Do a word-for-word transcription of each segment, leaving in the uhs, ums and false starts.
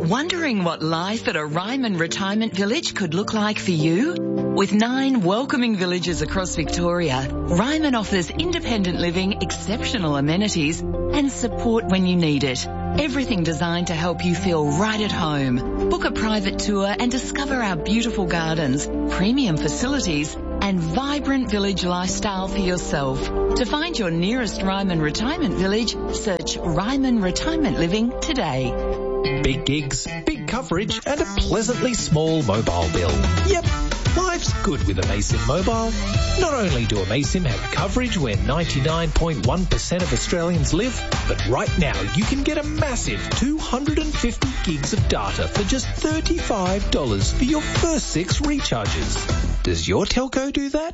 Wondering what life at a Ryman retirement village could look like for you? With nine welcoming villages across Victoria, Ryman offers independent living, exceptional amenities and support when you need it. Everything designed to help you feel right at home. Book a private tour and discover our beautiful gardens, premium facilities and vibrant village lifestyle for yourself. To find your nearest Ryman retirement village, search Ryman Retirement Living today. Big gigs, big coverage and a pleasantly small mobile bill. Yep, life's good with Amaysim Mobile. Not only do Amaysim have coverage where ninety-nine point one percent of Australians live, but right now you can get a massive two hundred fifty gigs of data for just thirty-five dollars for your first six recharges. Does your telco do that?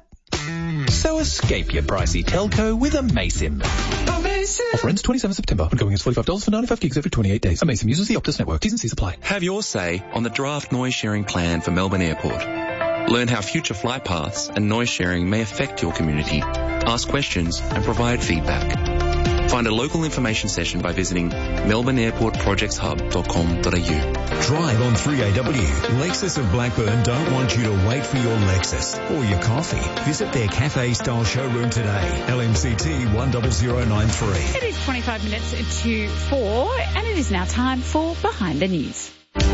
So escape your pricey telco with Amaysim. Amaysim. Offer ends twenty-seventh September. Ongoing is forty-five dollars for ninety-five gigs every twenty-eight days. Amaysim uses the Optus network. T's and C's apply. Have your say on the draft noise sharing plan for Melbourne Airport. Learn how future flight paths and noise sharing may affect your community. Ask questions and provide feedback. Find a local information session by visiting melbourne airport projects hub dot com dot a u. Drive on three A W. Lexus of Blackburn don't want you to wait for your Lexus or your coffee. Visit their cafe-style showroom today. L M C T one zero zero nine three. It is twenty-five minutes to four, and it is now time for Behind the News.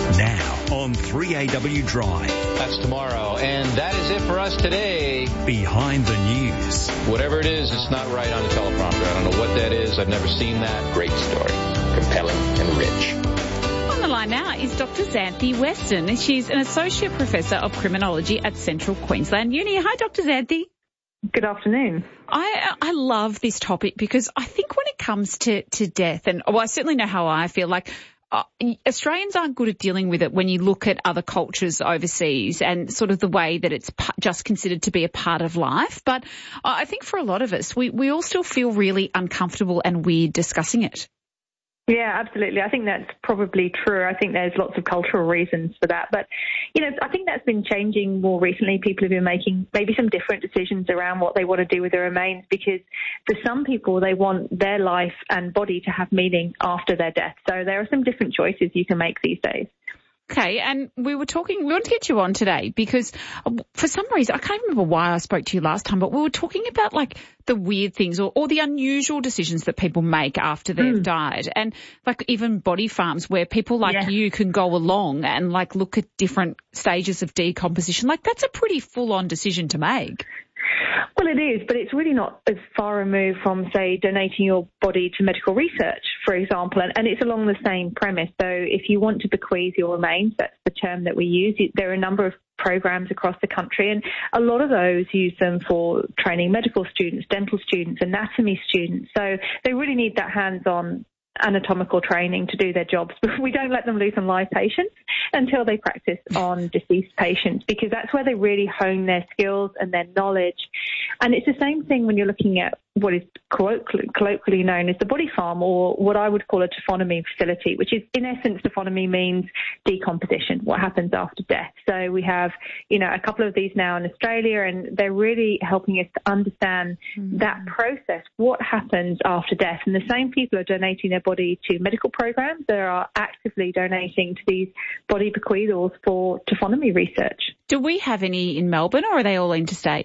Now on three A W Drive. That's tomorrow, and that is it for us today. Behind the News. Whatever it is, it's not right on the teleprompter. I don't know what that is. I've never seen that. Great story. Compelling and rich. On the line now is Doctor Xanthi Weston. She's an Associate Professor of Criminology at Central Queensland Uni. Hi, Doctor Xanthi. Good afternoon. I I love this topic because I think when it comes to, to death, and well, I certainly know how I feel, like Uh, Australians aren't good at dealing with it when you look at other cultures overseas and sort of the way that it's p- just considered to be a part of life. But I think for a lot of us, we, we all still feel really uncomfortable and weird discussing it. Yeah, absolutely. I think that's probably true. I think there's lots of cultural reasons for that. But, you know, I think that's been changing more recently. People have been making maybe some different decisions around what they want to do with their remains, because for some people, they want their life and body to have meaning after their death. So there are some different choices you can make these days. Okay, and we were talking, we want to get you on today because for some reason, I can't remember why I spoke to you last time, but we were talking about like the weird things or, or the unusual decisions that people make after they've mm. died. And like even body farms where people like yeah. you can go along and like look at different stages of decomposition. Like that's a pretty full on decision to make. Well, it is, but it's really not as far removed from, say, donating your body to medical research, for example, and, and it's along the same premise. So if you want to bequeath your remains, that's the term that we use. There are a number of programs across the country, and a lot of those use them for training medical students, dental students, anatomy students. So they really need that hands-on anatomical training to do their jobs. But we don't let them loose on live patients until they practice on deceased patients, because that's where they really hone their skills and their knowledge. And it's the same thing when you're looking at what is colloquially, colloquially known as the body farm, or what I would call a taphonomy facility, which is, in essence, taphonomy means decomposition, what happens after death. So we have, you know, a couple of these now in Australia, and they're really helping us to understand mm-hmm. that process, what happens after death. And the same people are donating their body to medical programs. They are actively donating to these body bequeathals for taphonomy research. Do we have any in Melbourne, or are they all interstate?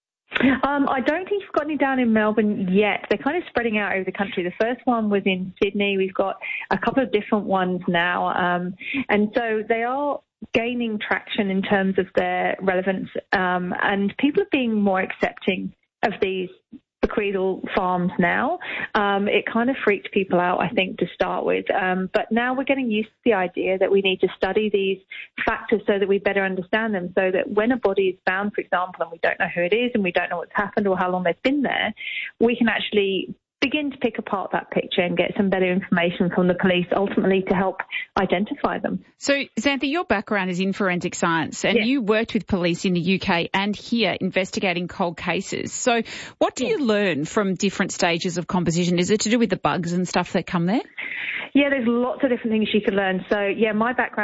Um, I don't think we've got any down in Melbourne yet. They're kind of spreading out over the country. The first one was in Sydney. We've got a couple of different ones now. Um, and so they are gaining traction in terms of their relevance. Um, and people are being more accepting of these bequeathal farms now. Um, it kind of freaked people out, I think, to start with. Um, but now we're getting used to the idea that we need to study these factors so that we better understand them, so that when a body is found, for example, and we don't know who it is and we don't know what's happened or how long they've been there, we can actually begin to pick apart that picture and get some better information from the police, ultimately to help identify them. So, Xanthi, your background is in forensic science, and yeah. you worked with police in the U K and here investigating cold cases. So what do yeah. you learn from different stages of composition? Is it to do with the bugs and stuff that come there? Yeah, there's lots of different things you can learn. So, yeah, my background is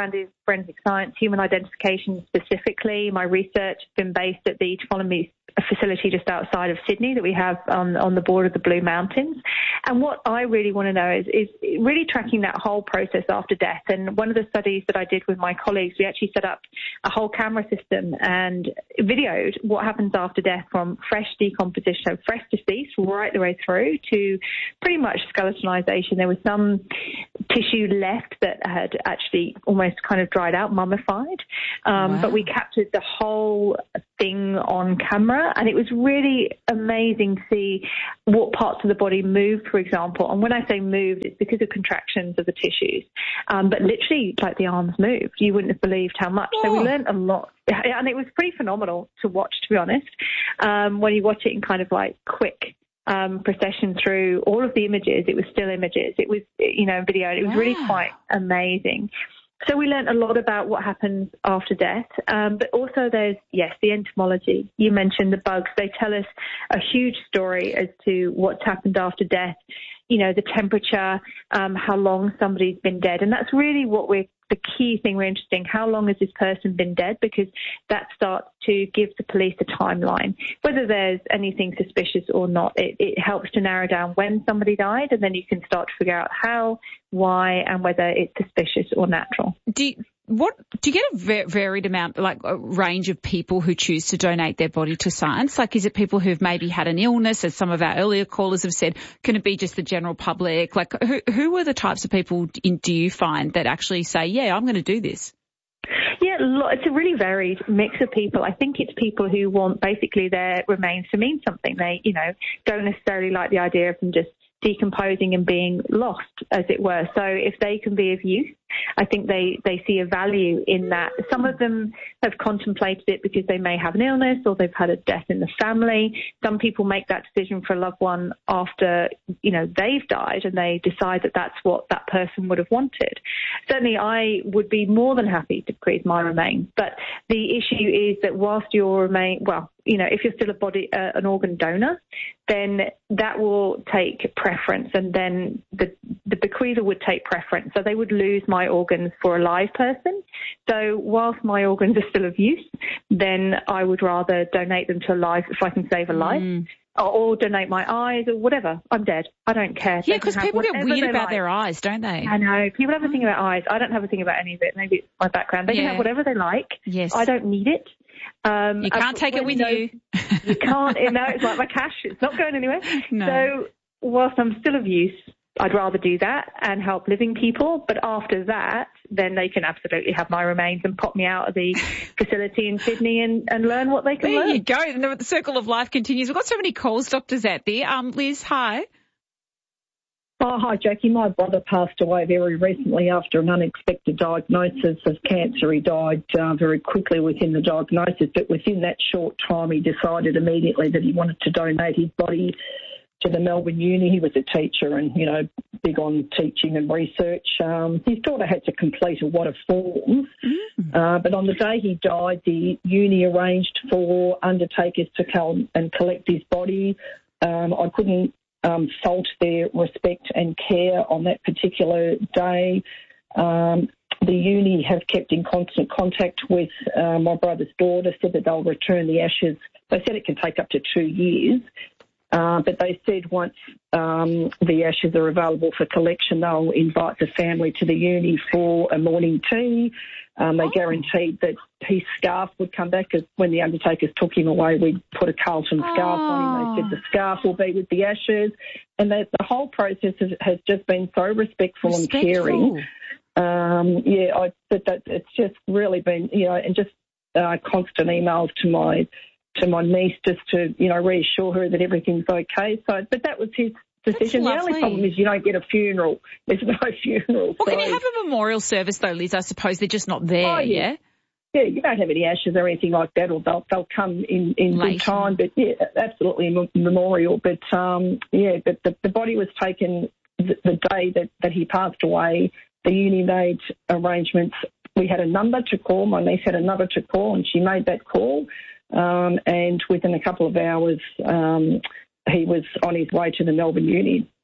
forensic science, human identification specifically. My research has been based at the Tuolumne facility just outside of Sydney that we have on, on the border of the Blue Mountains. And what I really want to know is, is really tracking that whole process after death. And one of the studies that I did with my colleagues, we actually set up a whole camera system and videoed what happens after death from fresh decomposition, so fresh deceased right the way through to pretty much skeletonization. There was some tissue left that had actually almost kind of dried out, mummified. Um, wow. But we captured the whole thing on camera, and it was really amazing to see what parts of the body moved, for example. And when I say moved, it's because of contractions of the tissues. Um, but literally, like the arms moved. You wouldn't have believed how much. Oh. So we learned a lot. And it was pretty phenomenal to watch, to be honest, um, when you watch it in kind of like quick um, procession through all of the images. It was still images. It was, you know, video. It was yeah. really quite amazing. So we learned a lot about what happens after death, um, but also there's, yes, the entomology. You mentioned the bugs. They tell us a huge story as to what's happened after death, you know, the temperature, um, how long somebody's been dead. And that's really what we're, the key thing we're interested in. How long has this person been dead? Because that starts to give the police a timeline. Whether there's anything suspicious or not, it, it helps to narrow down when somebody died, and then you can start to figure out how, why, and whether it's suspicious or natural. Do you, what do you get a va- varied amount, like a range of people who choose to donate their body to science? Like, is it people who've maybe had an illness, as some of our earlier callers have said? Can it be just the general public? Like, who, who are the types of people in, do you find that actually say, yeah, I'm going to do this? Yeah, it's a really varied mix of people. I think it's people who want basically their remains to mean something. They, you know, don't necessarily like the idea of them just decomposing and being lost, as it were. So if they can be of use, I think they, they see a value in that. Some of them have contemplated it because they may have an illness or they've had a death in the family. Some people make that decision for a loved one after, you know, they've died, and they decide that that's what that person would have wanted. Certainly I would be more than happy to bequeath my remains, but the issue is that whilst your remain, well, you know, if you're still a body, uh, an organ donor, then that will take preference, and then the, the bequeather would take preference. So they would lose my organs for a live person. So whilst my organs are still of use, then I would rather donate them to a live, if I can save a life. Mm. Or, or donate my eyes or whatever. I'm dead. I don't care. Yeah, because people get weird about like. their eyes, don't they? I know. People have a thing about eyes. I don't have a thing about any of it. Maybe it's my background. They yeah. can have whatever they like. Yes. I don't need it. Um, you can't take it with no, you. You can't. You know, it's like my cash. It's not going anywhere. No. So whilst I'm still of use, I'd rather do that and help living people. But after that, then they can absolutely have my remains and pop me out of the facility in Sydney and, and learn what they can there learn. There you go. And the, the circle of life continues. We've got so many calls, Doctor Zatti. Um, Liz, hi. Oh, hi, Jackie. My brother passed away very recently after an unexpected diagnosis of cancer. He died uh, very quickly within the diagnosis, but within that short time he decided immediately that he wanted to donate his body to the Melbourne Uni. He was a teacher and, you know, big on teaching and research. Um, his daughter had to complete a wad of forms, mm. uh, but on the day he died, the uni arranged for undertakers to come and collect his body. Um, I couldn't um, fault their respect and care on that particular day. Um, the uni have kept in constant contact with uh, my brother's daughter, said that they'll return the ashes. They said it can take up to two years. Uh, but they said once um, the ashes are available for collection, they'll invite the family to the uni for a morning tea. Um, they oh. guaranteed that his scarf would come back, because when the undertakers took him away, we put a Carlton oh. scarf on him. They said the scarf will be with the ashes. And the, the whole process has, has just been so respectful, respectful. and caring. Um, yeah, I, but that, it's just really been, you know, and just uh, constant emails to my to my niece just to, you know, reassure her that everything's okay. So, but that was his decision. The only problem is you don't get a funeral. There's no funeral. Well, so. Can you have a memorial service though, Liz? I suppose they're just not there, oh, yeah. yeah? Yeah, you don't have any ashes or anything like that, or they'll, they'll come in, in good time. But, yeah, absolutely a memorial. But, um, yeah, but the, the body was taken the, the day that, that he passed away. The uni made arrangements. We had a number to call. My niece had a number to call, and she made that call. Um, and within a couple of hours, um, he was on his way to the Melbourne Uni.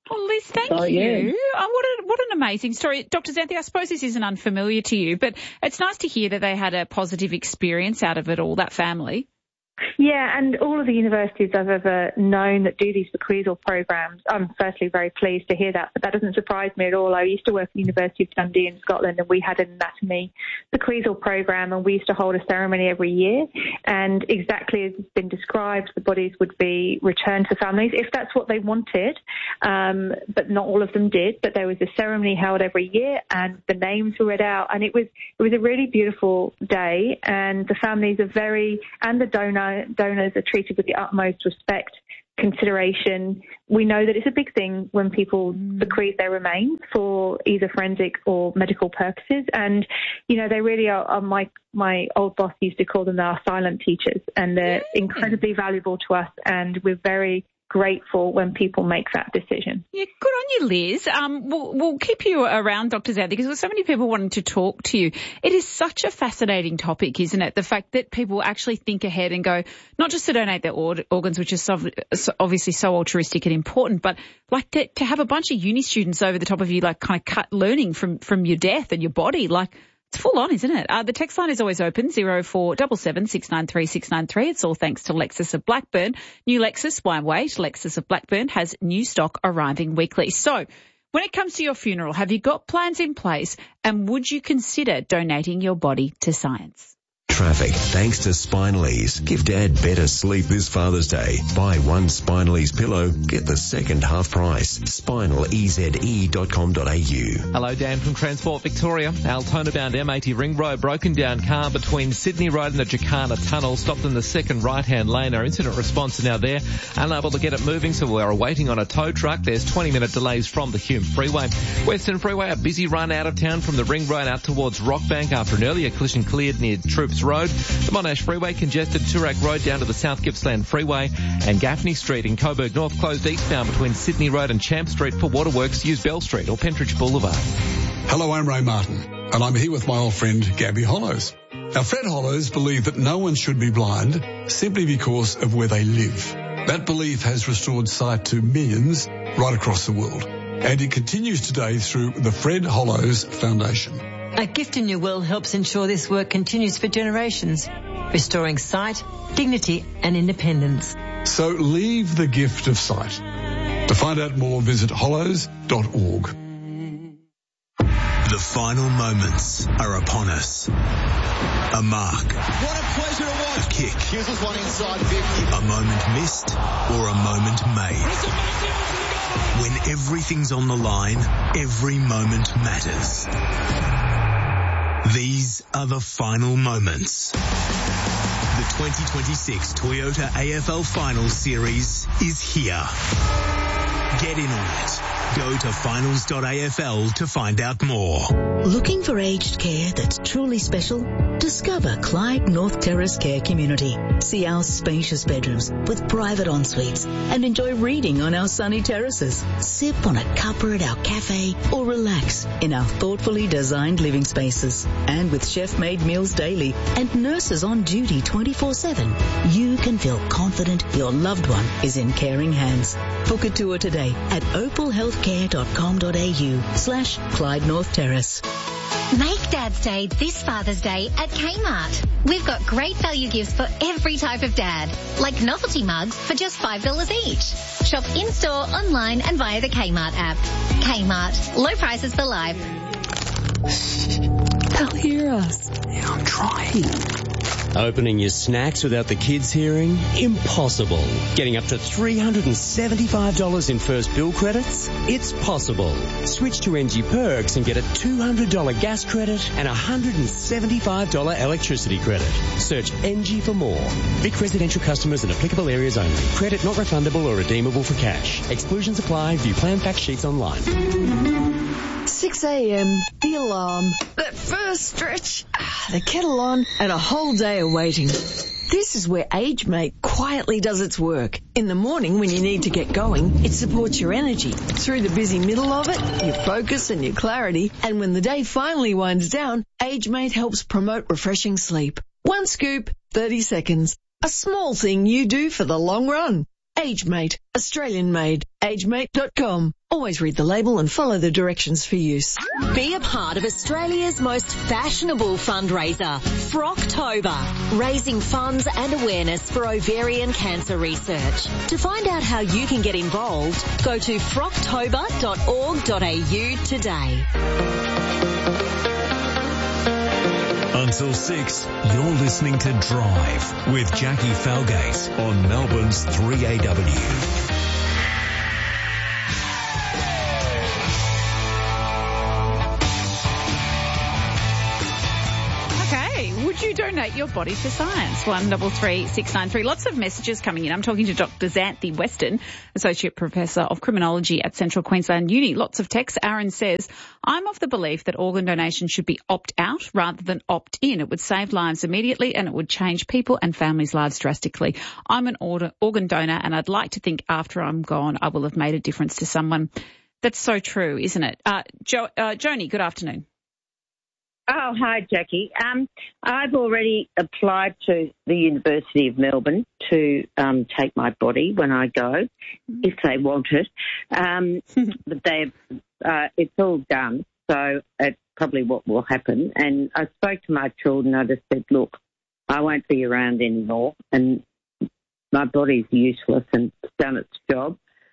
Well, Liz, thank So, you. yeah. Oh, what, a, what an amazing story. Doctor Xanthi, I suppose this isn't unfamiliar to you, but it's nice to hear that they had a positive experience out of it all, that family. Yeah, and all of the universities I've ever known that do these bequeathal programs, I'm firstly very pleased to hear that, but that doesn't surprise me at all. I used to work at the University of Dundee in Scotland, and we had an anatomy bequeathal program, and we used to hold a ceremony every year, and exactly as it's been described, the bodies would be returned to families if that's what they wanted, um, but not all of them did. But there was a ceremony held every year, and the names were read out, and it was it was a really beautiful day, and the families are very, and the donor donors are treated with the utmost respect, consideration. We know that it's a big thing when people bequeath their remains for either forensic or medical purposes. And, you know, they really are, are my, my old boss used to call them our silent teachers, and they're yeah. incredibly valuable to us, and we're very grateful when people make that decision. Yeah, good on you, Liz. Um, we'll, we'll keep you around, Doctor Xanthi, because there's so many people wanting to talk to you. It is such a fascinating topic, isn't it? The fact that people actually think ahead and go, not just to donate their or- organs, which is so, so obviously so altruistic and important, but like to, to have a bunch of uni students over the top of you, like kind of cut learning from, from your death and your body, like, it's full on, isn't it? Uh, the text line is always open, zero four seven seven, six nine three, six nine three. It's all thanks to Lexus of Blackburn. New Lexus, why wait? Lexus of Blackburn has new stock arriving weekly. So when it comes to your funeral, have you got plans in place, and would you consider donating your body to science? Traffic. Thanks to Spinalese. Give Dad better sleep this Father's Day. Buy one Spinalese pillow, get the second half price. spinal e z e dot com dot a u. Hello, Dan from Transport Victoria. Altona-bound M eighty Ring Road, broken down car between Sydney Road and the Jacana Tunnel, stopped in the second right-hand lane. Our incident response is now there. Unable to get it moving, so we're waiting on a tow truck. There's twenty-minute delays from the Hume Freeway. Western Freeway, a busy run out of town from the Ring Road out towards Rockbank after an earlier collision cleared near Troops Road. The Monash Freeway congested Toorak Road down to the South Gippsland Freeway, and Gaffney Street in Coburg North closed eastbound between Sydney Road and Champ Street for waterworks. Use Bell Street or Pentridge Boulevard. Hello, I'm Ray Martin, and I'm here with my old friend Gabby Hollows. Now, Fred Hollows believed that no one should be blind simply because of where they live. That belief has restored sight to millions right across the world, and it continues today through the Fred Hollows Foundation. A gift in your will helps ensure this work continues for generations, restoring sight, dignity and independence. So leave the gift of sight. To find out more, visit hollows dot org. The final moments are upon us. A mark. What a pleasure it was. A kick. Here's one inside fifty. A moment missed or a moment made. When everything's on the line, every moment matters. These are the final moments. The twenty twenty-six Toyota A F L Finals Series is here. Get in on it. Go to finals dot a f l to find out more. Looking for aged care that's truly special? Discover Clyde North Terrace Care Community. See our spacious bedrooms with private en-suites and enjoy reading on our sunny terraces. Sip on a cuppa at our cafe or relax in our thoughtfully designed living spaces. And with chef-made meals daily and nurses on duty twenty-four seven, you can feel confident your loved one is in caring hands. Book a tour today at opal healthcare dot com dot a u slash Clyde North Terrace. Make Dad's Day this Father's Day at Kmart. We've got great value gifts for every type of dad, like novelty mugs for just five dollars each. Shop in-store, online and via the Kmart app. Kmart, low prices for life. They'll hear us. Yeah, I'm trying. Opening your snacks without the kids hearing? Impossible. Getting up to three hundred seventy-five dollars in first bill credits? It's possible. Switch to N G Perks and get a two hundred dollars gas credit and a one hundred seventy-five dollars electricity credit. Search N G for more. Vic residential customers in applicable areas only. Credit not refundable or redeemable for cash. Exclusions apply. View plan fact sheets online. six a.m., the alarm, that first stretch, the kettle on, and a whole day of waiting. This is where AgeMate quietly does its work. In the morning when you need to get going, it supports your energy. Through the busy middle of it, your focus and your clarity. And when the day finally winds down, AgeMate helps promote refreshing sleep. One scoop, thirty seconds. A small thing you do for the long run. AgeMate, Australian made. age mate dot com. Always read the label and follow the directions for use. Be a part of Australia's most fashionable fundraiser, Frocktober, raising funds and awareness for ovarian cancer research. To find out how you can get involved, go to frocktober dot org dot a u today. Until six, you're listening to Drive with Jackie Falgate on Melbourne's three A W. Would you donate your body for science? one double three six nine three. Lots of messages coming in. I'm talking to Doctor Xanthi Weston, Associate Professor of Criminology at Central Queensland Uni. Lots of texts. Aaron says, I'm of the belief that organ donation should be opt-out rather than opt-in. It would save lives immediately and it would change people and families' lives drastically. I'm an organ donor and I'd like to think after I'm gone I will have made a difference to someone. That's so true, isn't it? Uh, jo- uh, Joni, good afternoon. Oh, hi, Jackie. Um, I've already applied to the University of Melbourne to um, take my body when I go, if they want it. Um, but they, uh, it's all done, so it's probably what will happen. And I spoke to my children. I just said, look, I won't be around anymore, and my body's useless and it's done its job.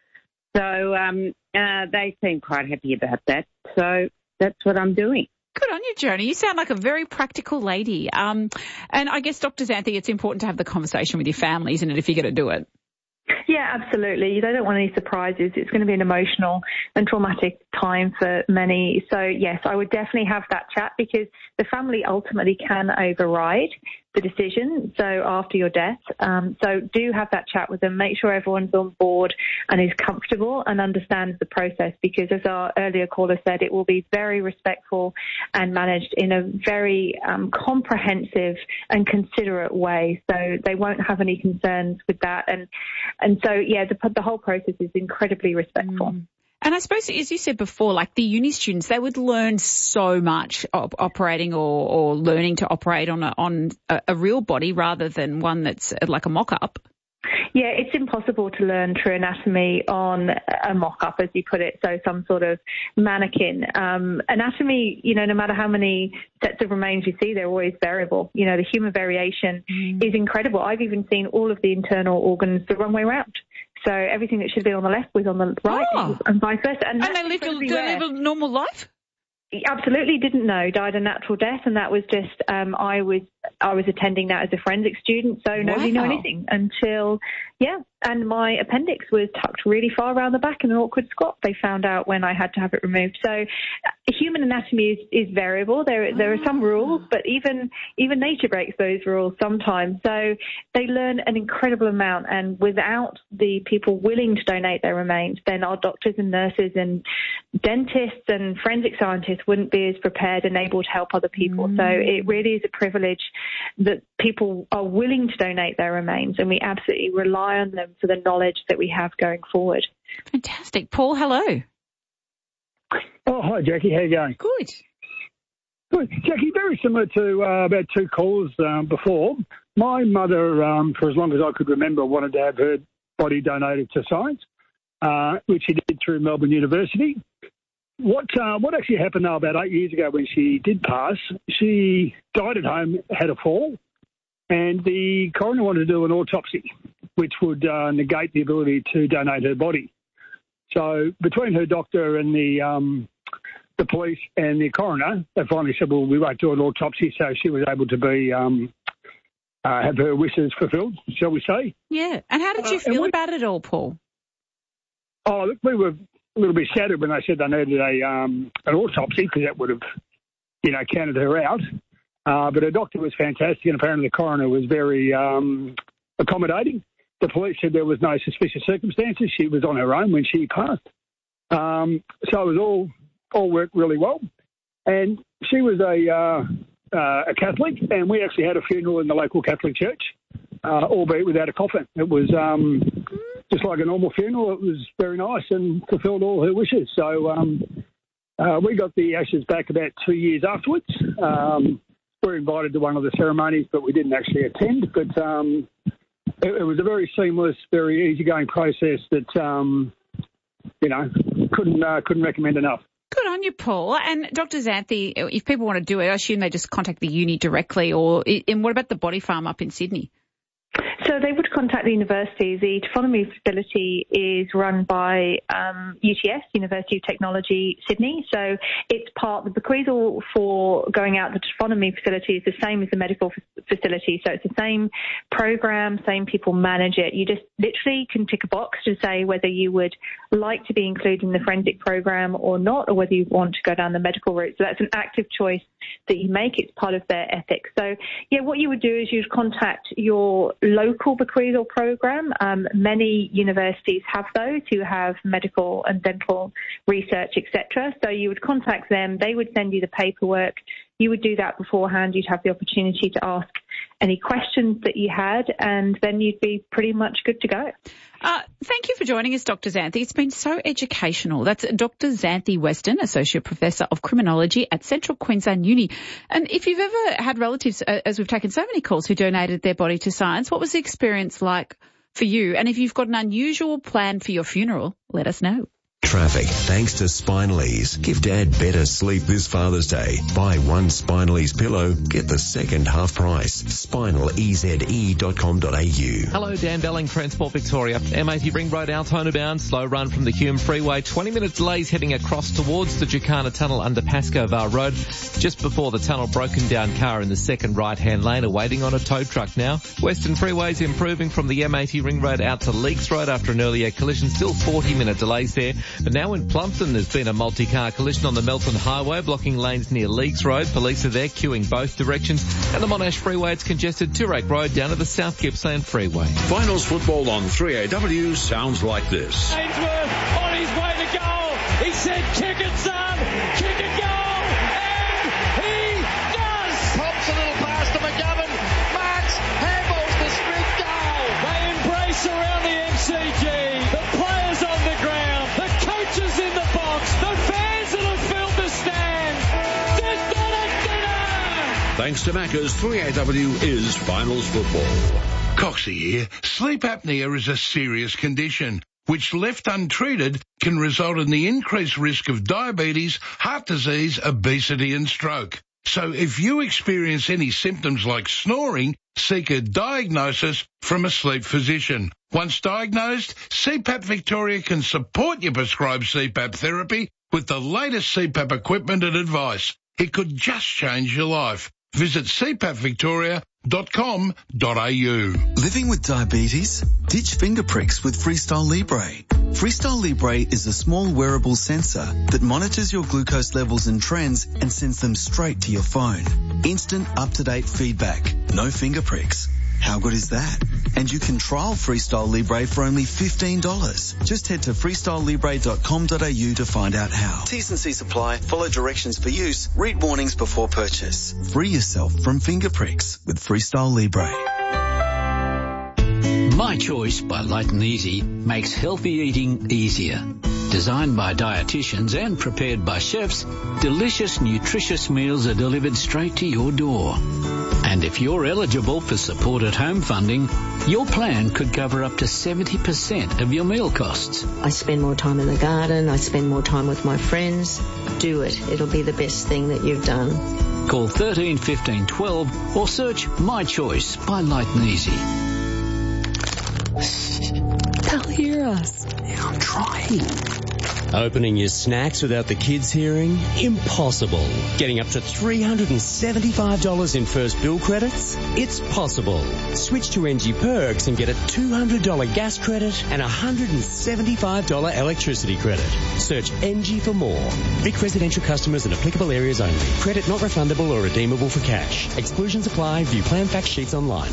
So um, uh, they seem quite happy about that. So that's what I'm doing. Good on you, Joni. You sound like a very practical lady. Um, and I guess, Doctor Xanthi, it's important to have the conversation with your family, isn't it, if you're going to do it? Yeah, absolutely. They don't want any surprises. It's going to be an emotional and traumatic time for many. So, yes, I would definitely have that chat because the family ultimately can override the decision, so after your death. Um, so do have that chat with them. Make sure everyone's on board and is comfortable and understands the process because, as our earlier caller said, it will be very respectful and managed in a very um, comprehensive and considerate way. So they won't have any concerns with that. And and so, yeah, the, the whole process is incredibly respectful. Mm. And I suppose, as you said before, like the uni students, they would learn so much op- operating or, or learning to operate on a, on a, a real body rather than one that's like a mock-up. Yeah, it's impossible to learn true anatomy on a mock-up, as you put it, so some sort of mannequin. Um, anatomy, you know, no matter how many sets of remains you see, they're always variable. You know, the human variation mm. is incredible. I've even seen all of the internal organs the wrong way around. So everything that should be on the left was on the right oh. and vice versa. And, and they lived a, they live a normal life? Absolutely didn't know, died a natural death, and that was just, um, I was I was attending that as a forensic student, so nobody wow. knew anything until, yeah, and my appendix was tucked really far around the back in an awkward squat. They found out when I had to have it removed. So human anatomy is, is variable. There there are some rules, but even even nature breaks those rules sometimes. So they learn an incredible amount, and without the people willing to donate their remains, then our doctors and nurses and dentists and forensic scientists wouldn't be as prepared and able to help other people. Mm. So it really is a privilege that people are willing to donate their remains, and we absolutely rely on them for the knowledge that we have going forward. Fantastic. Paul, hello. Oh, hi, Jackie. How you going? Good. Good. Jackie, very similar to uh, about two callers um, before. My mother, um, for as long as I could remember, wanted to have her body donated to science, uh, which she did through Melbourne University. What uh, what actually happened now about eight years ago when she did pass, she died at home, had a fall, and the coroner wanted to do an autopsy, which would uh, negate the ability to donate her body. So between her doctor and the um, the police and the coroner, they finally said, well, we won't do an autopsy, so she was able to be um, uh, have her wishes fulfilled, shall we say. Yeah. And how did you uh, feel we, about it all, Paul? Oh, look, we were a little bit shattered when they said they needed a um, an autopsy because that would have, you know, counted her out. Uh, but her doctor was fantastic, and apparently the coroner was very um, accommodating. The police said there was no suspicious circumstances. She was on her own when she passed. Um, so it was all all worked really well. And she was a uh, uh, a Catholic, and we actually had a funeral in the local Catholic church, uh, albeit without a coffin. It was um, just like a normal funeral. It was very nice and fulfilled all her wishes. So um, uh, we got the ashes back about two years afterwards. Um, we were invited to one of the ceremonies, but we didn't actually attend. But um, it, it was a very seamless, very easygoing process that, um, you know, couldn't uh, couldn't recommend enough. Good on you, Paul. And Doctor Xanthi, if people want to do it, I assume they just contact the uni directly, or and what about the Body Farm up in Sydney? So they would contact the university. The taphonomy facility is run by um, U T S, University of Technology, Sydney. So it's part, the bequeathal for going out the taphonomy facility is the same as the medical f- facility. So it's the same program, same people manage it. You just literally can tick a box to say whether you would like to be included in the forensic program or not, or whether you want to go down the medical route. So that's an active choice that you make. It's part of their ethics. So, yeah, what you would do is you'd contact your local bequeathal program. Um, many universities have those who have medical and dental research, et cetera. So you would contact them. They would send you the paperwork. You would do that beforehand. You'd have the opportunity to ask any questions that you had, and then you'd be pretty much good to go. Uh, thank you for joining us, Doctor Xanthi. It's been so educational. That's Doctor Xanthi Weston, Associate Professor of Criminology at Central Queensland Uni. And if you've ever had relatives, uh, as we've taken so many calls, who donated their body to science, what was the experience like for you? And if you've got an unusual plan for your funeral, let us know. Traffic. Thanks to Spinalese. Give Dad better sleep this Father's Day. Buy one Spinalese pillow, get the second half price. spinal e z e dot com dot a u. Hello, Dan Belling, Transport Victoria. M eighty Ring Road, Altona bound. Slow run from the Hume Freeway. twenty minute delays heading across towards the Jacana Tunnel under Pascoe Var Road. Just before the tunnel, broken down car in the second right-hand lane awaiting on a tow truck now. Western Freeway's improving from the M eighty Ring Road out to Leaks Road after an earlier collision. Still forty minute delays there. But now in Plumpton, there's been a multi-car collision on the Melton Highway, blocking lanes near Leaks Road. Police are there, queuing both directions. And the Monash Freeway, it's congested Toorak Road down to the South Gippsland Freeway. Finals football on three A W sounds like this. Ainsworth on his way to goal. He said, kick it, son. Kick it, goal. And he does. Pops a little pass to McGovern. Marks, handballs to Smith, goal. They embrace around the M C G. The players on the ground. Coaches in the box, the fans that have filled the stand. They've done it, dinner! Thanks to Macca's, three A W is finals football. Coxie here. Sleep apnea is a serious condition, which left untreated can result in the increased risk of diabetes, heart disease, obesity and stroke. So if you experience any symptoms like snoring, seek a diagnosis from a sleep physician. Once diagnosed, C PAP Victoria can support your prescribed C PAP therapy with the latest C PAP equipment and advice. It could just change your life. Visit c pap victoria dot com dot a u. Living with diabetes? Ditch finger pricks with Freestyle Libre. Freestyle Libre is a small wearable sensor that monitors your glucose levels and trends and sends them straight to your phone. Instant, up-to-date feedback. No finger pricks. How good is that? And you can trial Freestyle Libre for only fifteen dollars. Just head to freestyle libre dot com dot a u to find out how. T's and C's apply. Follow directions for use. Read warnings before purchase. Free yourself from finger pricks with Freestyle Libre. My Choice by Light and Easy makes healthy eating easier. Designed by dietitians and prepared by chefs, delicious, nutritious meals are delivered straight to your door. And if you're eligible for support at home funding, your plan could cover up to seventy percent of your meal costs. I spend more time in the garden. I spend more time with my friends. Do it. It'll be the best thing that you've done. Call thirteen fifteen twelve or search My Choice by Light and Easy. They'll hear us. Yeah, I'm trying. Opening your snacks without the kids hearing? Impossible. Getting up to three hundred seventy-five dollars in first bill credits? It's possible. Switch to N G Perks and get a two hundred dollars gas credit and a one hundred seventy-five dollars electricity credit. Search N G for more. Vic residential customers in applicable areas only. Credit not refundable or redeemable for cash. Exclusions apply. View plan fact sheets online.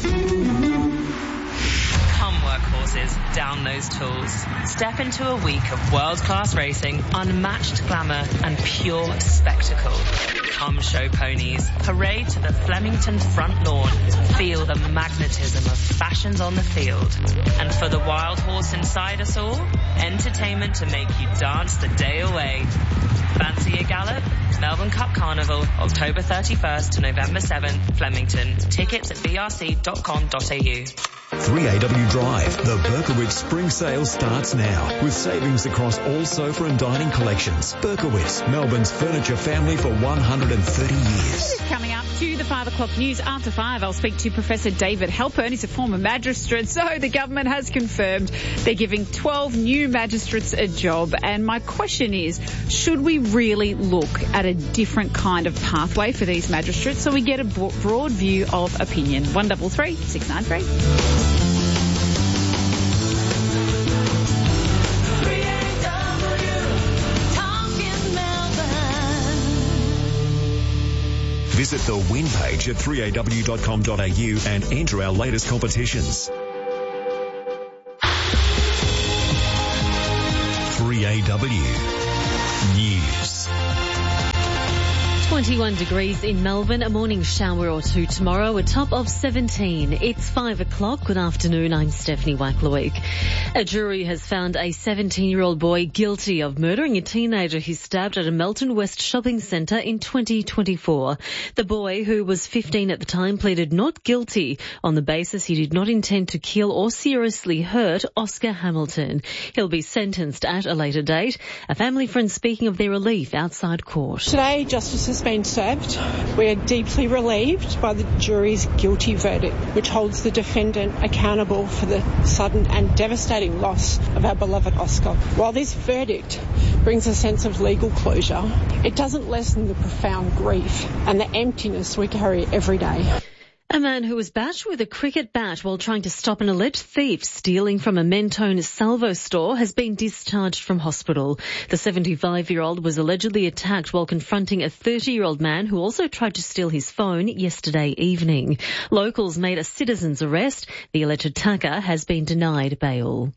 Come workhorses, down those tools. Step into a week of world-class racing, unmatched glamour and pure spectacle. Come show ponies. Parade to the Flemington front lawn. Feel the magnetism of fashions on the field. And for the wild horse inside us all, entertainment to make you dance the day away. Fancy a gallop? Melbourne Cup Carnival, October thirty-first to November seventh, Flemington. Tickets at b r c dot com dot a u. three A W Drive. The Berkowitz Spring Sale starts now with savings across all sofa and dining collections. Berkowitz, Melbourne's furniture family for one hundred thirty years. Coming up to the five o'clock news after five, I'll speak to Professor David Halpern. He's a former magistrate, so the government has confirmed they're giving twelve new magistrates a job. And my question is, should we really look at a different kind of pathway for these magistrates so we get a broad view of opinion? One double three six nine three. Visit the win page at three a w dot com dot a u and enter our latest competitions. three A W News. twenty-one degrees in Melbourne, a morning shower or two tomorrow, a top of seventeen. It's five o'clock. Good afternoon, I'm Stephanie Wackleweek. A jury has found a seventeen-year-old boy guilty of murdering a teenager he stabbed at a Melton West shopping centre in twenty twenty-four. The boy, who was fifteen at the time, pleaded not guilty on the basis he did not intend to kill or seriously hurt Oscar Hamilton. He'll be sentenced at a later date. A family friend speaking of their relief outside court. Today, justice has been served. We are deeply relieved by the jury's guilty verdict, which holds the defendant accountable for the sudden and devastating loss of our beloved Oscar. While this verdict brings a sense of legal closure, it doesn't lessen the profound grief and the emptiness we carry every day. A man who was bashed with a cricket bat while trying to stop an alleged thief stealing from a Mentone Salvo store has been discharged from hospital. The seventy-five-year-old was allegedly attacked while confronting a thirty-year-old man who also tried to steal his phone yesterday evening. Locals made a citizen's arrest. The alleged attacker has been denied bail.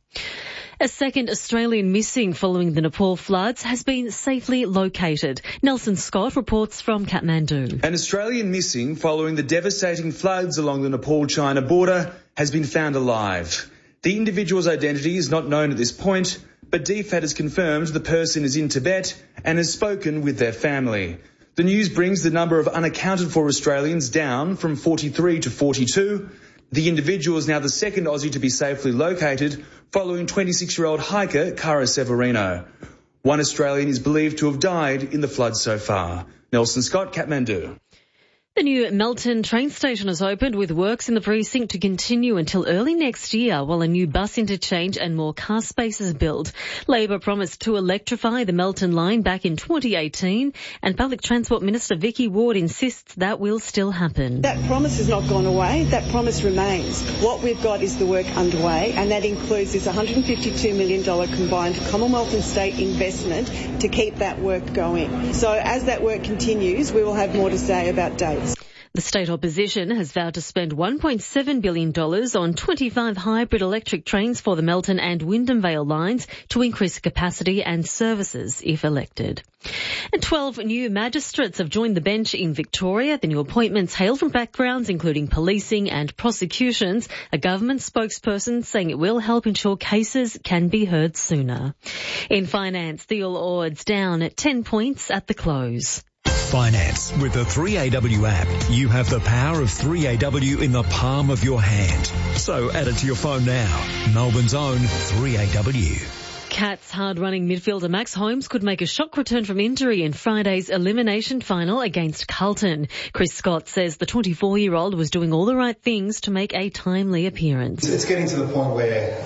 A second Australian missing following the Nepal floods has been safely located. Nelson Scott reports from Kathmandu. An Australian missing following the devastating floods along the Nepal-China border has been found alive. The individual's identity is not known at this point, but D F A T has confirmed the person is in Tibet and has spoken with their family. The news brings the number of unaccounted for Australians down from forty-three to forty-two. The individual is now the second Aussie to be safely located, following twenty-six-year-old hiker Cara Severino. One Australian is believed to have died in the floods so far. Nelson Scott, Kathmandu. The new Melton train station has opened, with works in the precinct to continue until early next year while a new bus interchange and more car spaces built. Labor promised to electrify the Melton line back in twenty eighteen, and Public Transport Minister Vicky Ward insists that will still happen. That promise has not gone away. That promise remains. What we've got is the work underway, and that includes this one hundred fifty-two million dollars combined Commonwealth and state investment to keep that work going. So as that work continues, we will have more to say about dates. The state opposition has vowed to spend one point seven billion dollars on twenty-five hybrid electric trains for the Melton and Wyndham Vale lines to increase capacity and services if elected. And twelve new magistrates have joined the bench in Victoria. The new appointments hail from backgrounds including policing and prosecutions. A government spokesperson saying it will help ensure cases can be heard sooner. In finance, the All Odds down at ten points at the close. Finance. With the three A W app, you have the power of three A W in the palm of your hand. So add it to your phone now. Melbourne's own three A W. Cats hard-running midfielder Max Holmes could make a shock return from injury in Friday's elimination final against Carlton. Chris Scott says the twenty-four-year-old was doing all the right things to make a timely appearance. It's getting to the point where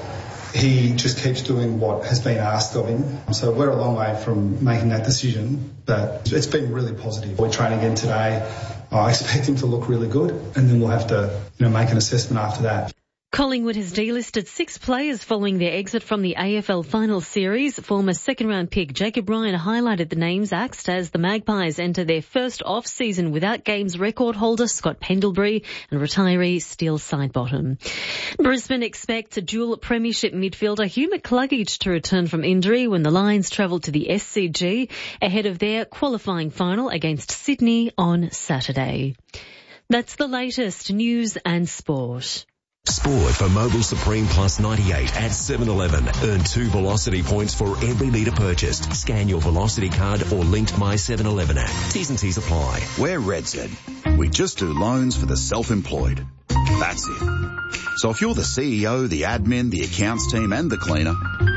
he just keeps doing what has been asked of him. So we're a long way from making that decision, but it's been really positive. We're training again today. I expect him to look really good, and then we'll have to, you know, make an assessment after that. Collingwood has delisted six players following their exit from the A F L Final Series. Former second-round pick Jacob Ryan highlighted the names axed as the Magpies enter their first off-season without games record holder Scott Pendlebury and retiree Steele Sidebottom. Brisbane expects a dual premiership midfielder Hugh McCluggage to return from injury when the Lions travel to the S C G ahead of their qualifying final against Sydney on Saturday. That's the latest news and sport. Sport for Mobil Supreme Plus ninety-eight at seven eleven. Earn two Velocity points for every litre purchased. Scan your Velocity card or linked My seven eleven app. T's and C's apply. We're Redzen. We just do loans for the self-employed. That's it. So if you're the C E O, the admin, the accounts team and the cleaner,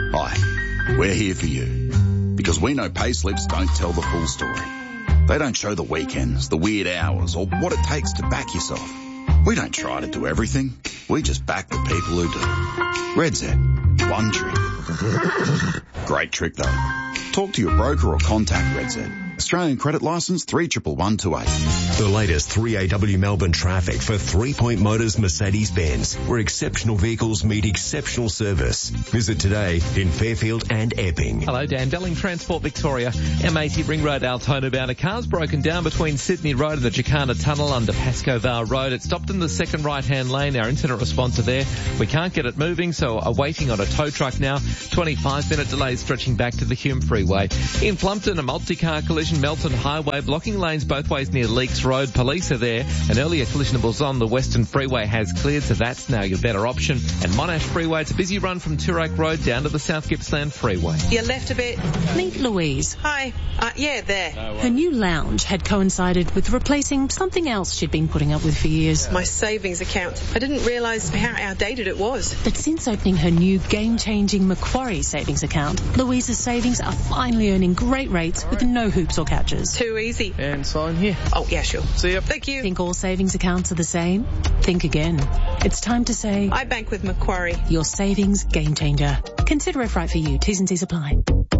hi, we're here for you. Because we know payslips don't tell the full story. They don't show the weekends, the weird hours, or what it takes to back yourself. We don't try to do everything. We just back the people who do. RedZ. One trick. Great trick though. Talk to your broker or contact RedZ. Australian credit licence three one one two eight. The latest three A W Melbourne traffic for Three Point Motors Mercedes-Benz, where exceptional vehicles meet exceptional service. Visit today in Fairfield and Epping. Hello, Dan Delling, Transport Victoria. M eighty Ring Road, Altona bound. A car's broken down between Sydney Road and the Jacana Tunnel under Pascoe Vale Road. It stopped in the second right-hand lane. Our incident responser there. We can't get it moving, so are waiting on a tow truck now. twenty-five minute delay stretching back to the Hume Freeway. In Plumpton, a multi-car collision. Melton Highway blocking lanes both ways near Leaks Road. Police are there. An earlier collision was on the Western Freeway has cleared, so that's now your better option. And Monash Freeway, it's a busy run from Toorak Road down to the South Gippsland Freeway. You left a bit. Meet Louise. Hi. Uh, yeah, there. Her new lounge had coincided with replacing something else she'd been putting up with for years. My savings account. I didn't realise how outdated it was. But since opening her new game-changing Macquarie savings account, Louise's savings are finally earning great rates with no hoops or catches. Too easy. And sign here. Oh, yeah, sure. See ya. Thank you. Think all savings accounts are the same? Think again. It's time to say... I bank with Macquarie. Your savings game changer. Consider if right for you. T's and C's apply.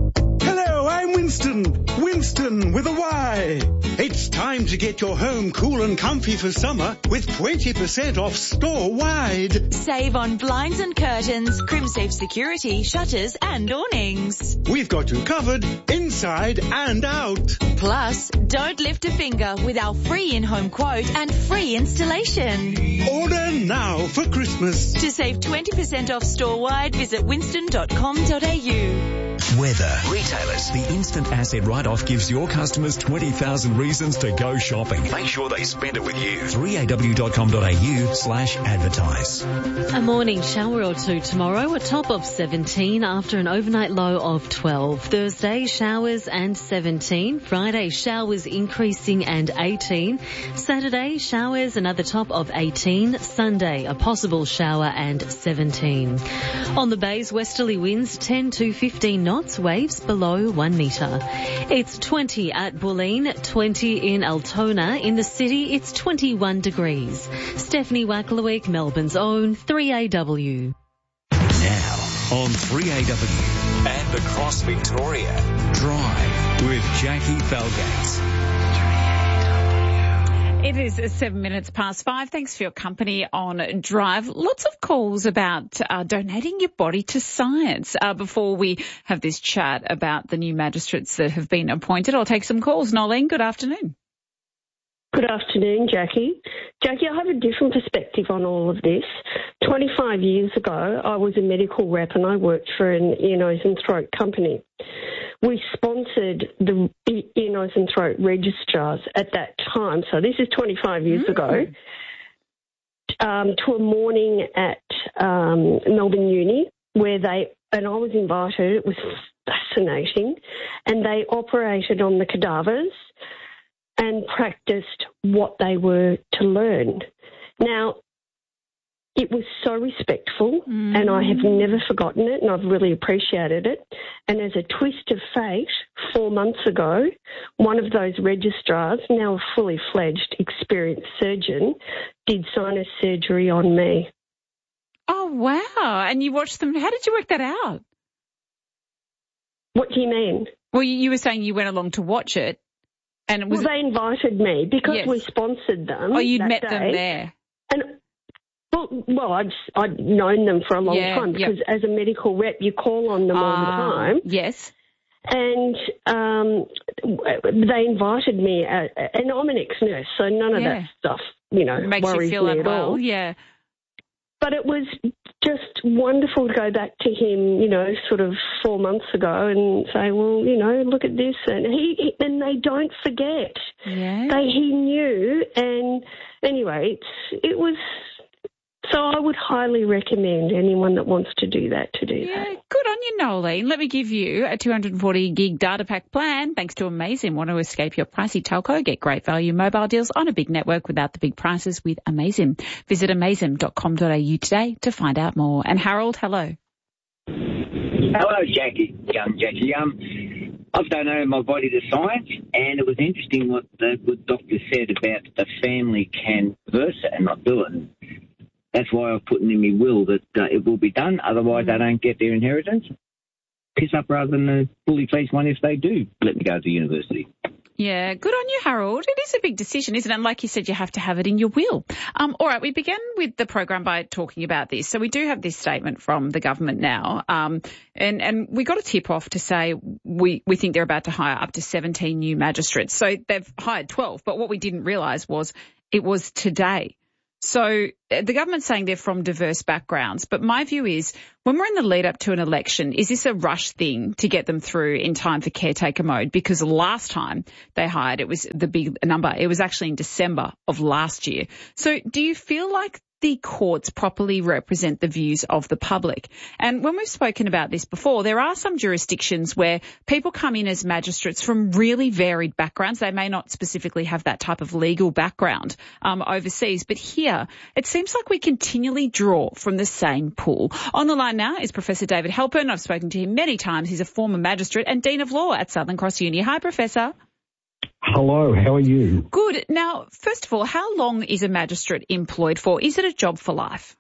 Hello, I'm Winston. Winston with a Y. It's time to get your home cool and comfy for summer with twenty percent off store-wide. Save on blinds and curtains, CrimSafe security, shutters and awnings. We've got you covered inside and out. Plus, don't lift a finger with our free in-home quote and free installation. Order now for Christmas. To save twenty percent off store-wide, visit winston dot com dot a u. Weather. Retailers. The instant asset write-off gives your customers twenty thousand reasons to go shopping. Make sure they spend it with you. three a w dot com dot a u slash advertise. A morning shower or two tomorrow, a top of seventeen after an overnight low of twelve. Thursday, showers and seventeen. Friday, showers increasing and eighteen. Saturday, showers, another top of eighteen. Sunday, a possible shower and seventeen. On the bays, westerly winds ten to fifteen knots, waves below one metre. It's twenty at Bulleen, twenty in Altona. In the city, it's twenty-one degrees. Stephanie Wacklewick, Melbourne's own three A W. Now on three A W and across Victoria, Drive with Jackie Falgates. It is seven minutes past five. Thanks for your company on Drive. Lots of calls about uh, donating your body to science. Uh, before we have this chat about the new magistrates that have been appointed, I'll take some calls. Nolene, good afternoon. Good afternoon, Jackie. Jackie, I have a different perspective on all of this. twenty-five years ago, I was a medical rep and I worked for an ear, nose and throat company. We sponsored the ear, nose and throat registrars at that time, so this is twenty-five years mm. ago, um, to a morning at um, Melbourne Uni where they, and I was invited, it was fascinating, and they operated on the cadavers and practiced what they were to learn. Now, it was so respectful, mm. and I have never forgotten it, and I've really appreciated it. And as a twist of fate, four months ago, one of those registrars, now a fully fledged experienced surgeon, did sinus surgery on me. Oh, wow. And you watched them. How did you work that out? What do you mean? Well, you were saying you went along to watch it. And it was well, they invited me because yes. we sponsored them. Oh, you'd that met day. them there. And well, well, I'd I'd known them for a long yeah, time because yep. as a medical rep, you call on them uh, all the time. Yes. And um, they invited me, uh, and I'm an ex-nurse, so none of yeah. that stuff, you know, it makes worries you feel me at well. all. Yeah. But it was just wonderful to go back to him, you know, sort of four months ago and say, well, you know, look at this. And he, he and they don't forget. Yeah. They, he knew. And anyway, it's, it was, so I would highly recommend anyone that wants to do that to do yeah, that. Good on you, Nolene. Let me give you a two hundred forty gig data pack plan. Thanks to Amazim. Want to escape your pricey telco? Get great value mobile deals on a big network without the big prices with Amazim. Visit amazim dot com dot a u today to find out more. And Harold, hello. Hello, Jackie. Young Jackie. Um, I've donated my body to science, and it was interesting what the good doctor said about the family can reverse it and not do it. That's why I've put in my will that uh, it will be done. Otherwise, they don't get their inheritance. Piss up rather than a fully fledged one if they do let me go to university. Yeah, good on you, Harold. It is a big decision, isn't it? And like you said, you have to have it in your will. Um, all right, we began with the program by talking about this. So we do have this statement from the government now. Um, and, and we got a tip off to say we, we think they're about to hire up to seventeen new magistrates. So they've hired twelve, but what we didn't realise was it was today. So the government's saying they're from diverse backgrounds, but my view is when we're in the lead up to an election, is this a rush thing to get them through in time for caretaker mode? Because last time they hired, it was the big number. It was actually in December of last year. So do you feel like the courts properly represent the views of the public? And when we've spoken about this before, there are some jurisdictions where people come in as magistrates from really varied backgrounds. They may not specifically have that type of legal background um, overseas, but here it seems like we continually draw from the same pool. On the line now is Professor David Halpern. I've spoken to him many times. He's a former magistrate and Dean of Law at Southern Cross Uni. Hi, Professor. Hello, how are you? Good. Now, first of all, how long is a magistrate employed for? Is it a job for life?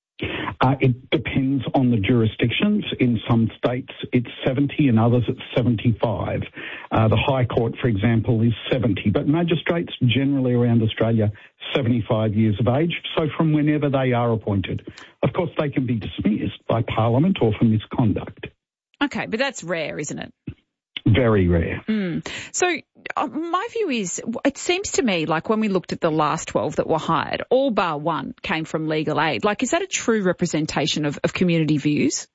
Uh, it depends on the jurisdictions. In some states it's seventy, in others it's seventy-five. Uh, the High Court, for example, is seventy. But magistrates generally around Australia, seventy-five years of age, so from whenever they are appointed. Of course, they can be dismissed by Parliament or for misconduct. Okay, but that's rare, isn't it? Very rare. Mm. So uh, my view is it seems to me like when we looked at the last twelve that were hired, all bar one came from legal aid. Like, is that a true representation of, of community views?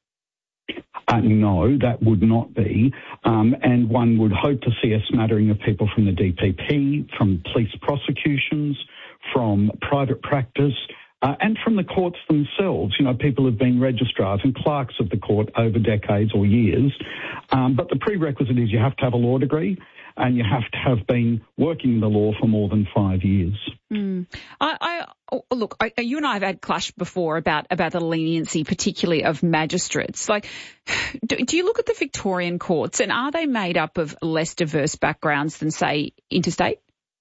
Uh, no, that would not be. Um, and one would hope to see a smattering of people from the D P P, from police prosecutions, from private practice, Uh, and from the courts themselves. You know, people have been registrars and clerks of the court over decades or years. Um, but the prerequisite is you have to have a law degree and you have to have been working the law for more than five years. Mm. I, I oh, look, I, you and I have had clash before about, about the leniency, particularly of magistrates. Like, do, do you look at the Victorian courts and are they made up of less diverse backgrounds than, say, interstate?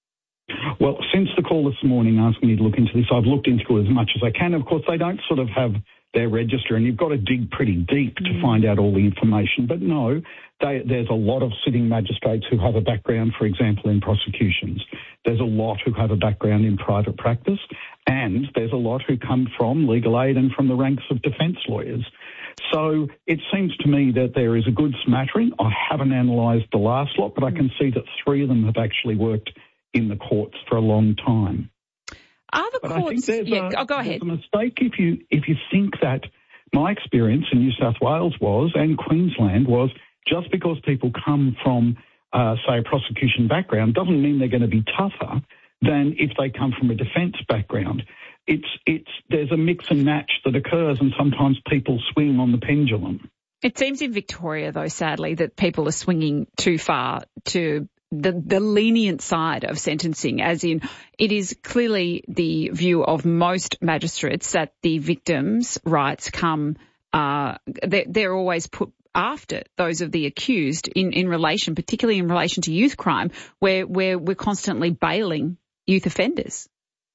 Well, since the call this morning asking me to look into this, I've looked into it as much as I can. Of course, they don't sort of have their register and you've got to dig pretty deep mm. to find out all the information. But no, they, there's a lot of sitting magistrates who have a background, for example, in prosecutions. There's a lot who have a background in private practice and there's a lot who come from legal aid and from the ranks of defence lawyers. So it seems to me that there is a good smattering. I haven't analysed the last lot, but I can see that three of them have actually worked in the courts for a long time. Are the but courts... I think yeah, a, oh, go ahead. There's a mistake if you, if you think that my experience in New South Wales was, and Queensland was, just because people come from, uh, say, a prosecution background doesn't mean they're going to be tougher than if they come from a defence background. It's, it's, there's a mix and match that occurs and sometimes people swing on the pendulum. It seems in Victoria, though, sadly, that people are swinging too far to the, the lenient side of sentencing, as in it is clearly the view of most magistrates that the victims' rights come, uh, they're, they're always put after those of the accused in, in relation, particularly in relation to youth crime, where, where we're constantly bailing youth offenders.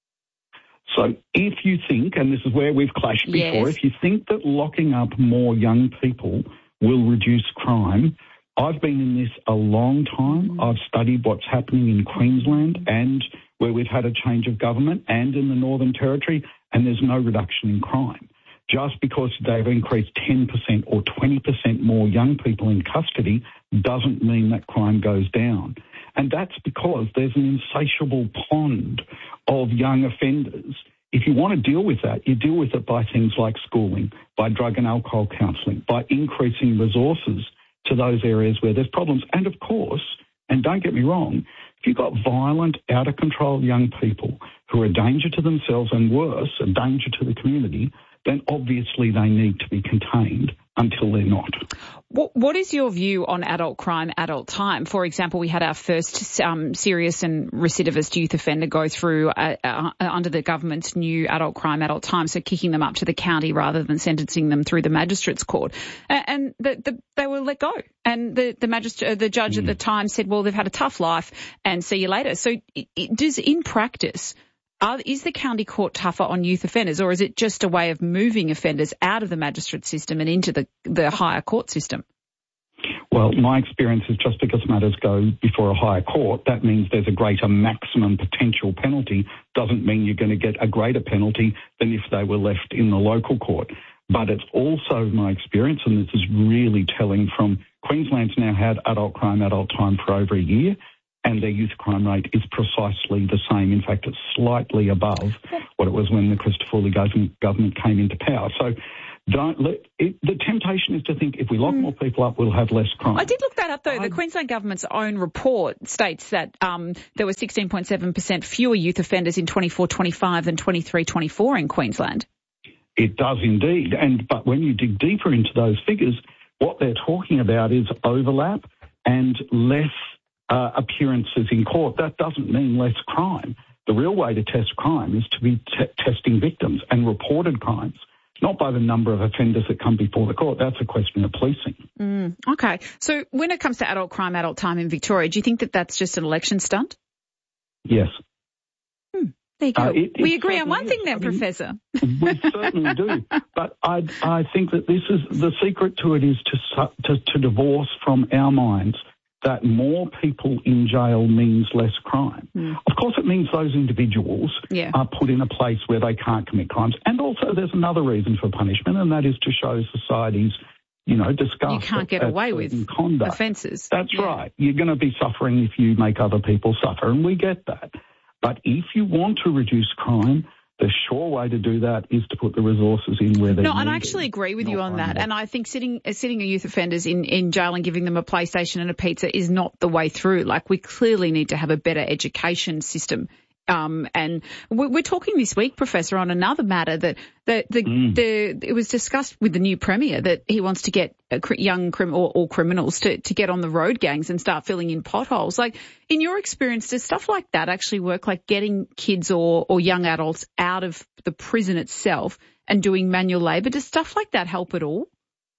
So if you think, and this is where we've clashed before, yes. if you think that locking up more young people will reduce crime, I've been in this a long time. I've studied what's happening in Queensland and where we've had a change of government and in the Northern Territory, and there's no reduction in crime. Just because they've increased ten percent or twenty percent more young people in custody doesn't mean that crime goes down. And that's because there's an insatiable pond of young offenders. If you want to deal with that, you deal with it by things like schooling, by drug and alcohol counselling, by increasing resources to those areas where there's problems. And of course, and don't get me wrong, if you've got violent, out-of-control young people who are a danger to themselves and worse, a danger to the community, then obviously they need to be contained until they're not. What, what is your view on adult crime, adult time? For example, we had our first um, serious and recidivist youth offender go through uh, uh, under the government's new adult crime, adult time, so kicking them up to the county rather than sentencing them through the magistrate's court. Uh, and the, the, they were let go. And the, the, magistr- the judge mm. at the time said, well, they've had a tough life and see you later. So it, it, does in practice... Are, is the county court tougher on youth offenders, or is it just a way of moving offenders out of the magistrate system and into the, the higher court system? Well, my experience is just because matters go before a higher court, that means there's a greater maximum potential penalty, doesn't mean you're going to get a greater penalty than if they were left in the local court. But it's also my experience, and this is really telling from Queensland's now had adult crime, adult time for over a year, and their youth crime rate is precisely the same. In fact, it's slightly above what it was when the Christopher government, government came into power. So don't let it, the temptation is to think if we lock mm. more people up, we'll have less crime. I did look that up, though. The Queensland government's own report states that um, there were sixteen point seven percent fewer youth offenders in twenty-four twenty-five than twenty-three twenty-four in Queensland. It does indeed. And but when you dig deeper into those figures, what they're talking about is overlap and less Uh, appearances in court. That doesn't mean less crime. The real way to test crime is to be t- testing victims and reported crimes, not by the number of offenders that come before the court. That's a question of policing. Mm, okay. So when it comes to adult crime, adult time in Victoria, do you think that that's just an election stunt? Yes. Hmm. There you go. Uh, it, we it agree on one is. thing then, I mean, Professor. We certainly do. But I, I think that this is the secret to it is to, to, to divorce from our minds that more people in jail means less crime. Mm. Of course, it means those individuals yeah. are put in a place where they can't commit crimes. And also there's another reason for punishment, and that is to show society's, you know, disgust. You can't get at, away at with conduct. offences. That's yeah. right. You're going to be suffering if you make other people suffer, and we get that. But if you want to reduce crime, the sure way to do that is to put the resources in where they're No, needed. and I actually agree with you on that. And I think sitting uh, sitting a youth offenders in, in jail and giving them a PlayStation and a pizza is not the way through. Like, we clearly need to have a better education system. Um, and we're, we're talking this week, Professor, on another matter that the, the, mm. the, it was discussed with the new Premier that he wants to get young crim or, or criminals to, to get on the road gangs and start filling in potholes. Like, in your experience, does stuff like that actually work, like getting kids or, or young adults out of the prison itself and doing manual labour? Does stuff like that help at all?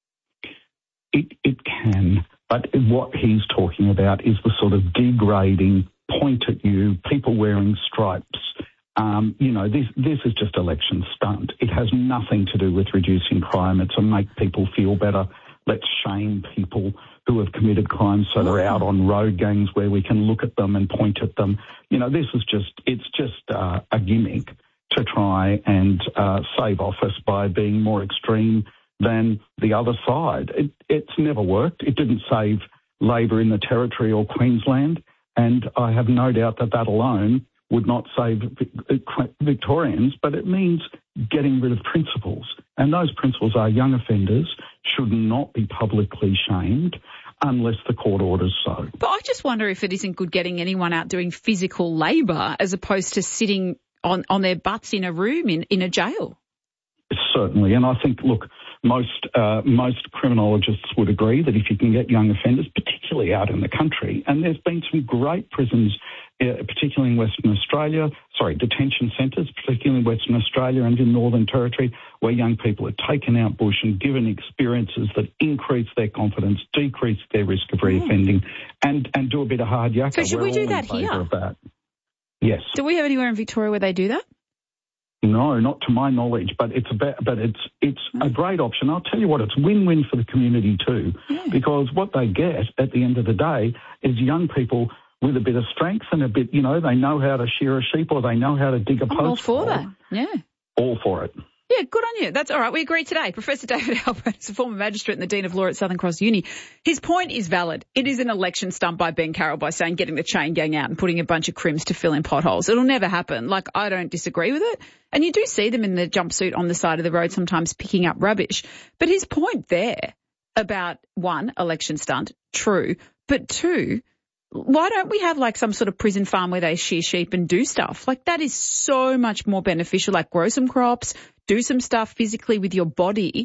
It, it can, but what he's talking about is the sort of degrading, point at you, people wearing stripes. Um, you know, this this is just election stunt. It has nothing to do with reducing crime. It's to make people feel better. Let's shame people who have committed crimes so they're out on road gangs where we can look at them and point at them. You know, this is just, it's just uh, a gimmick to try and uh, save office by being more extreme than the other side. It, it's never worked. It didn't save Labor in the Territory or Queensland. And I have no doubt that that alone would not save Victorians, but it means getting rid of principles. And those principles are young offenders should not be publicly shamed unless the court orders so. But I just wonder if it isn't good getting anyone out doing physical labour as opposed to sitting on, on their butts in a room in, in a jail. Certainly. And I think, look, most uh, most criminologists would agree that if you can get young offenders, particularly out in the country, and there's been some great prisons, uh, particularly in Western Australia, sorry, detention centres, particularly in Western Australia and in Northern Territory, where young people are taken out bush and given experiences that increase their confidence, decrease their risk of reoffending, yeah. and, and do a bit of hard yakka. So should We're we do that here? Of that. Yes. Do we have anywhere in Victoria where they do that? No, not to my knowledge, but it's a be- but it's it's mm. a great option. I'll tell you what, it's win-win for the community too, yeah. because what they get at the end of the day is young people with a bit of strength and a bit, you know, they know how to shear a sheep or they know how to dig a post. I'm all for that. Yeah. All for it. Yeah, good on you. That's all right. We agree today. Professor David Albert is a former magistrate and the Dean of Law at Southern Cross Uni. His point is valid. It is an election stunt by Ben Carroll by saying getting the chain gang out and putting a bunch of crims to fill in potholes. It'll never happen. Like, I don't disagree with it. And you do see them in the jumpsuit on the side of the road sometimes picking up rubbish. But his point there about, one, election stunt, true, but two, why don't we have like some sort of prison farm where they shear sheep and do stuff? Like, that is so much more beneficial, like grow some crops, do some stuff physically with your body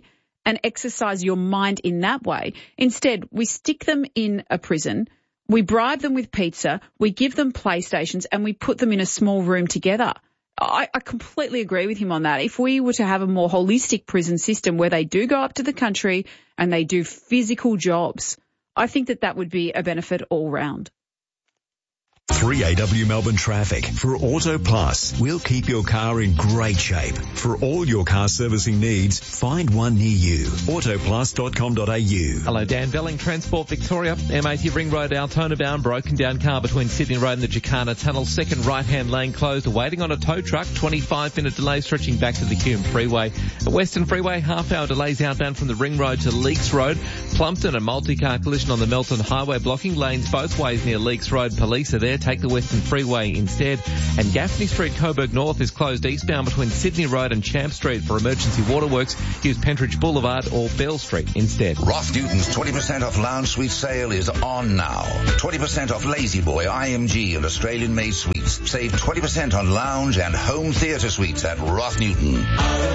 and exercise your mind in that way. Instead, we stick them in a prison, we bribe them with pizza, we give them PlayStations, and we put them in a small room together. I, I completely agree with him on that. If we were to have a more holistic prison system where they do go up to the country and they do physical jobs, I think that that would be a benefit all round. three A W Melbourne traffic. For Auto Plus, we'll keep your car in great shape. For all your car servicing needs, find one near you. autoplus dot com dot a u. Hello, Dan Belling, Transport Victoria. M eighty Ring Road, Altona bound, broken down car between Sydney Road and the Jacana Tunnel. Second right-hand lane closed, waiting on a tow truck. twenty-five minute delay stretching back to the Hume Freeway. At Western Freeway, half-hour delays outbound from the Ring Road to Leaks Road. Plumpton, a multi-car collision on the Melton Highway, blocking lanes both ways near Leaks Road. Police are there. Take the Western Freeway instead. And Gaffney Street, Coburg North, is closed eastbound between Sydney Road and Champ Street for emergency waterworks. Use Pentridge Boulevard or Bell Street instead. Roth Newton's twenty percent off lounge suite sale is on now. twenty percent off Lazy Boy, I M G and Australian-made suites. Save twenty percent on lounge and home theatre suites at Roth Newton.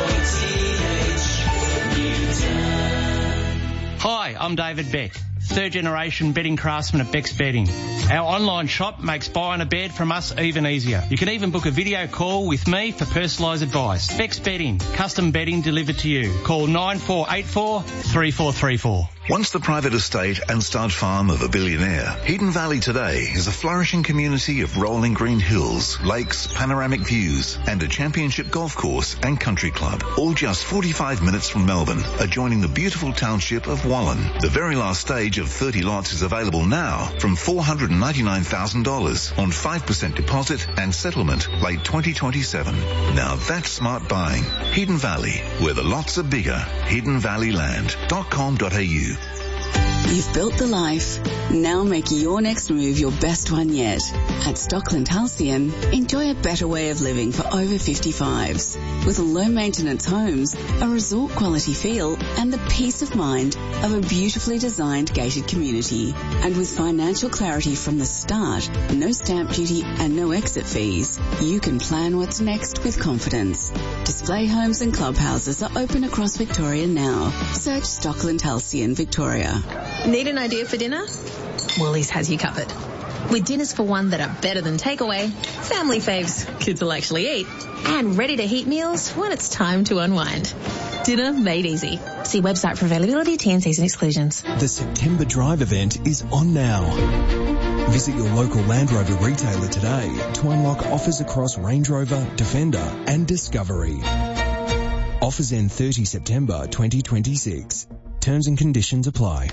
Hi, I'm David Beck, third generation bedding craftsman at Beck's Bedding. Our online shop makes buying a bed from us even easier. You can even book a video call with me for personalised advice. Beck's Bedding, custom bedding delivered to you. Call nine four eight four, three four three four. Once the private estate and stud farm of a billionaire, Eden Valley today is a flourishing community of rolling green hills, lakes, panoramic views, and a championship golf course and country club. All just forty-five minutes from Melbourne, adjoining the beautiful township of Wallen. The very last stage of thirty lots is available now from four hundred ninety-nine thousand dollars on five percent deposit and settlement late twenty twenty-seven. Now that's smart buying. Eden Valley, where the lots are bigger. hidden valley land dot com dot a u. You've built the life. Now make your next move your best one yet. At Stockland Halcyon, enjoy a better way of living for over fifty-fives. With low-maintenance homes, a resort-quality feel, and the peace of mind of a beautifully designed gated community. And with financial clarity from the start, no stamp duty and no exit fees, you can plan what's next with confidence. Display homes and clubhouses are open across Victoria now. Search Stockland Halcyon Victoria. Need an idea for dinner? Woolies has you covered. With dinners for one that are better than takeaway, family faves kids will actually eat, and ready-to-heat meals when it's time to unwind. Dinner made easy. See website for availability, T and Cs and exclusions. The September Drive event is on now. Visit your local Land Rover retailer today to unlock offers across Range Rover, Defender and Discovery. Offers end thirtieth of September twenty twenty-six. Terms and conditions apply.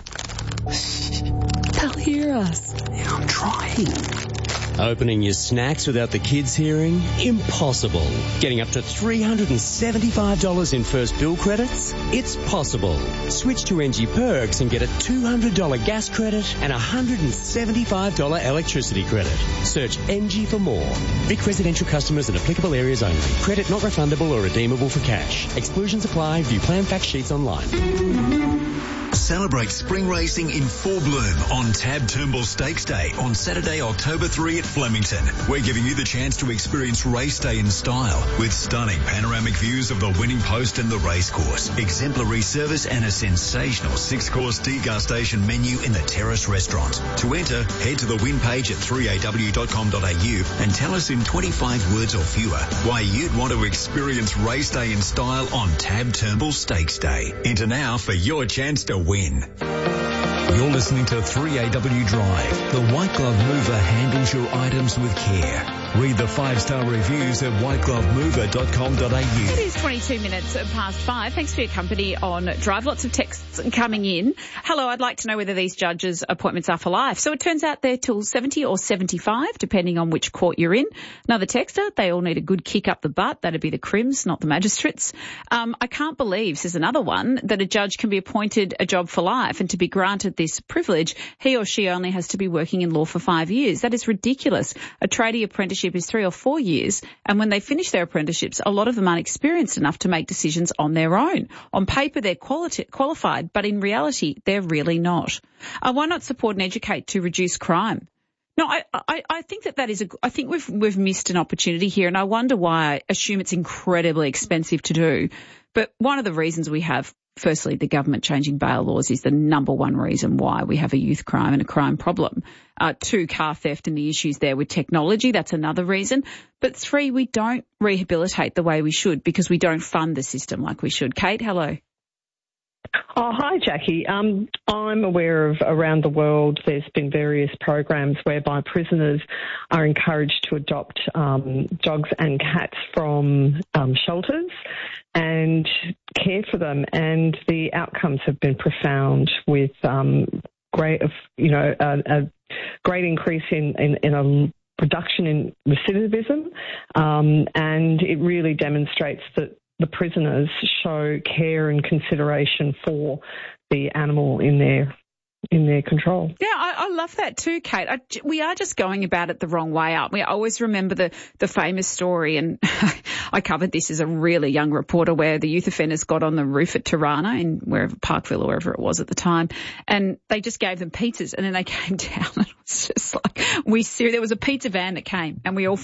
They'll hear us. Yeah, I'm trying. Opening your snacks without the kids hearing? Impossible. Getting up to three hundred seventy-five dollars in first bill credits? It's possible. Switch to N G Perks and get a two hundred dollars gas credit and a one hundred seventy-five dollars electricity credit. Search N G for more. Vic residential customers in applicable areas only. Credit not refundable or redeemable for cash. Exclusions apply. View plan fact sheets online. Celebrate spring racing in full bloom on Tab Turnbull Stakes Day on Saturday, October third at Flemington. We're giving you the chance to experience race day in style with stunning panoramic views of the winning post and the racecourse, exemplary service and a sensational six-course degustation menu in the Terrace Restaurant. To enter, head to the win page at three a w dot com dot a u and tell us in twenty-five words or fewer why you'd want to experience race day in style on Tab Turnbull Stakes Day. Enter now for your chance to win. You're listening to three A W Drive. The White Glove Mover handles your items with care. Read the five-star reviews at white glove mover dot com dot a u. It is twenty-two minutes past five. Thanks for your company on Drive. Lots of texts coming in. Hello, I'd like to know whether these judges' appointments are for life. So it turns out they're till seventy or seventy-five, depending on which court you're in. Another texter, they all need a good kick up the butt. That'd be the crims, not the magistrates. Um, I can't believe, says another one, that a judge can be appointed a job for life, and to be granted this privilege, he or she only has to be working in law for five years. That is ridiculous. A tradie apprenticeship is three or four years, and when they finish their apprenticeships, a lot of them aren't experienced enough to make decisions on their own. On paper, they're quali- qualified, but in reality, they're really not. Uh, why not support and educate to reduce crime? No, I, I, I think that that is a, I think we've, we've missed an opportunity here, and I wonder why I assume it's incredibly expensive to do. But one of the reasons we have firstly, the government changing bail laws is the number one reason why we have a youth crime and a crime problem. Uh, two, car theft and the issues there with technology. That's another reason. But three, we don't rehabilitate the way we should because we don't fund the system like we should. Kate, hello. Oh, hi, Jackie. Um, I'm aware of around the world there's been various programs whereby prisoners are encouraged to adopt um, dogs and cats from um, shelters and care for them, and the outcomes have been profound with um, great, you know, a, a great increase in, in, in a reduction in recidivism, um, and it really demonstrates that the prisoners show care and consideration for the animal in their in their control. Yeah, I, I love that too, Kate. I, we are just going about it the wrong way, aren't we? I always remember the, the famous story, and I covered this as a really young reporter, where the youth offenders got on the roof at Tirana in wherever, Parkville or wherever it was at the time, and they just gave them pizzas, and then they came down, and it was just like, we there was a pizza van that came, and we all